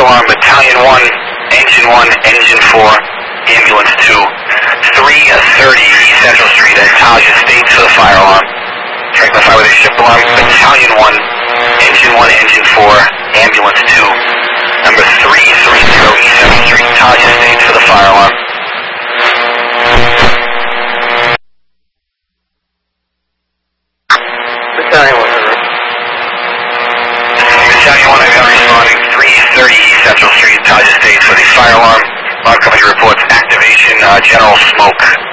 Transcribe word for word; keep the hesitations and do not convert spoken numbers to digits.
alarm, Battalion one, Engine one, Engine four, Ambulance two. three thirty East Central Street at Talia Estates for the fire alarm. Strike the fire with a shift alarm, Battalion one, Engine one, Engine four, Ambulance two. Number three thirty East Central Street, Talia Estates for the fire alarm. Battalion one. Battalion one, I've got responding three thirty East Central Street, Talia Estates for the fire alarm. Alarm company reports activation, uh, general smoke.